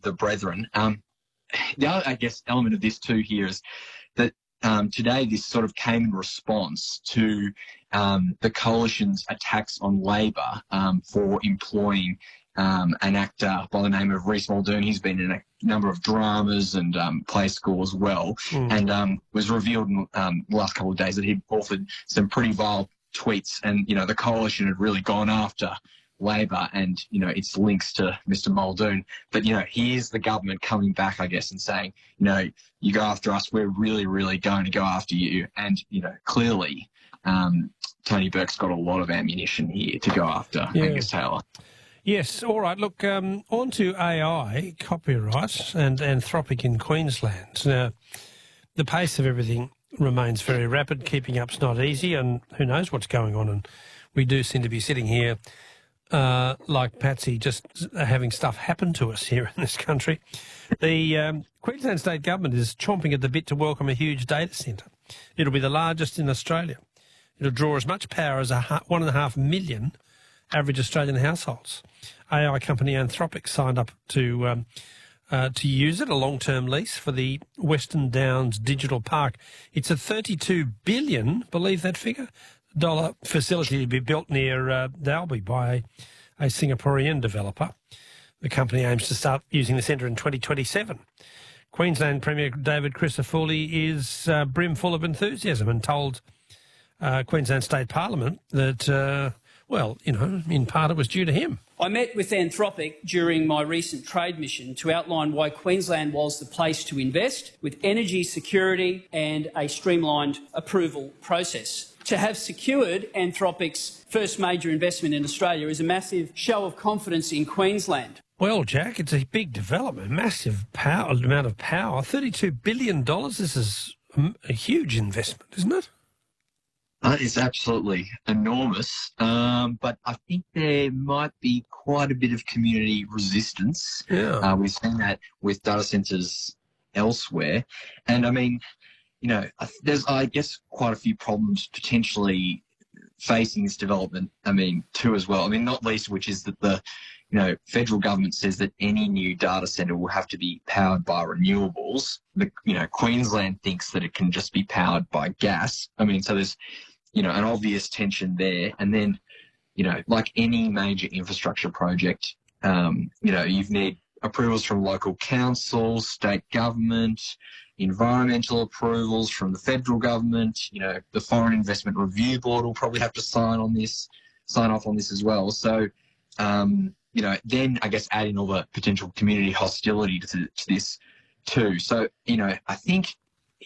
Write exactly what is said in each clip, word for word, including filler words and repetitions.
the brethren. Um, the other, I guess, element of this too here is that um, today this sort of came in response to um, the coalition's attacks on Labor um, for employing um, an actor by the name of Reece Muldoon. He's been in a number of dramas and um, play school as well, mm. and um, was revealed in um, the last couple of days that he'd authored some pretty vile tweets, and, you know, the coalition had really gone after Labor and, you know, its links to Mister Muldoon. But, you know, here's the government coming back, I guess, and saying, you know, you go after us, we're really, really going to go after you. And, you know, clearly um, Tony Burke's got a lot of ammunition here to go after yeah. Angus Taylor. Yes, all right. Look, um, on to A I, copyright and Anthropic in Queensland. Now, the pace of everything remains very rapid. Keeping up's not easy, and who knows what's going on. And we do seem to be sitting here uh, like Patsy, just having stuff happen to us here in this country. The um, Queensland State Government is chomping at the bit to welcome a huge data centre. It'll be the largest in Australia. It'll draw as much power as a ha- one and a half million average Australian households. A I company Anthropic signed up to um, uh, to use it, a long-term lease for the Western Downs Digital Park. It's a thirty-two billion, believe that figure, dollar facility to be built near uh, Dalby by a, a Singaporean developer. The company aims to start using the centre in twenty twenty-seven. Queensland Premier David Crisafulli is uh, brimful of enthusiasm and told uh, Queensland State Parliament that... Uh, Well, you know, in part it was due to him. I met with Anthropic during my recent trade mission to outline why Queensland was the place to invest, with energy security and a streamlined approval process. To have secured Anthropic's first major investment in Australia is a massive show of confidence in Queensland. Well, Jack, it's a big development, massive power, amount of power. thirty-two billion dollars, this is a huge investment, isn't it? That is absolutely enormous, um, but I think there might be quite a bit of community resistance. Yeah. Uh, we've seen that with data centres elsewhere. And, I mean, you know, there's, I guess, quite a few problems potentially facing this development, I mean, too, as well. I mean, not least of which is that the, you know, federal government says that any new data centre will have to be powered by renewables. The, you know, Queensland thinks that it can just be powered by gas. I mean, so there's... you know, an obvious tension there. And then, you know, like any major infrastructure project, um, you know, you need approvals from local councils, state government, environmental approvals from the federal government. You know, the Foreign Investment Review Board will probably have to sign on this, sign off on this as well. So, um, you know, then I guess add in all the potential community hostility to, to this too. So, you know, I think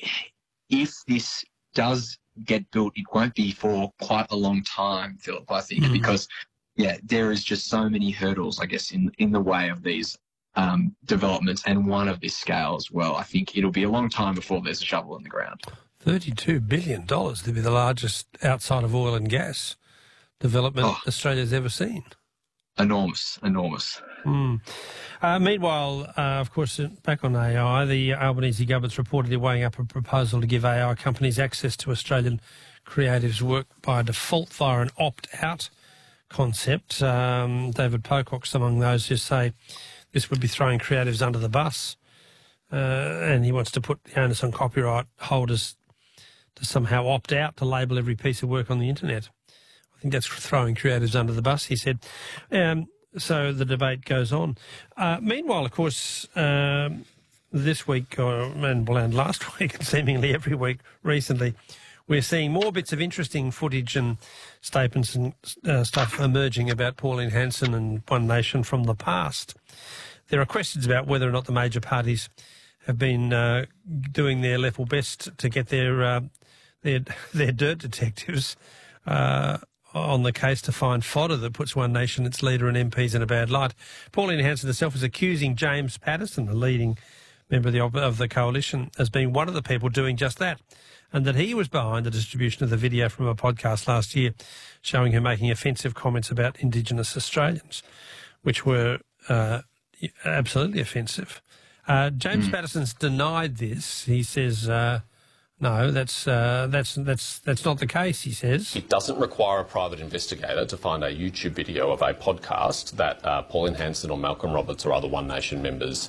if this does get built, it won't be for quite a long time, Philip, I think, mm. because, yeah, there is just so many hurdles, I guess, in, in the way of these um, developments, and one of this scale as well. I think it'll be a long time before there's a shovel in the ground. thirty-two billion dollars to be the largest outside of oil and gas development oh, Australia's ever seen. Enormous, enormous. Mm. Uh, meanwhile, uh, of course, back on A I, the Albanese government's reportedly weighing up a proposal to give A I companies access to Australian creatives' work by default via an opt-out concept. Um, David Pocock's among those who say this would be throwing creatives under the bus, uh, and he wants to put the onus on copyright holders to somehow opt out to label every piece of work on the internet. I think that's throwing creatives under the bus, he said. Um, so the debate goes on. Uh, meanwhile, of course, um, this week, or, and, and last week, and seemingly every week recently, we're seeing more bits of interesting footage and statements and uh, stuff emerging about Pauline Hanson and One Nation from the past. There are questions about whether or not the major parties have been uh, doing their level best to get their uh, their, their dirt detectives uh, on the case to find fodder that puts One Nation, its leader and M Ps in a bad light. Pauline Hanson herself is accusing James Paterson, the leading member of the, of the coalition, as being one of the people doing just that, and that he was behind the distribution of the video from a podcast last year showing her making offensive comments about Indigenous Australians, which were uh, absolutely offensive. Uh, James mm. Paterson's denied this. He says... Uh, No, that's uh, that's that's that's not the case, he says. It doesn't require a private investigator to find a YouTube video of a podcast that uh, Pauline Hanson or Malcolm Roberts or other One Nation members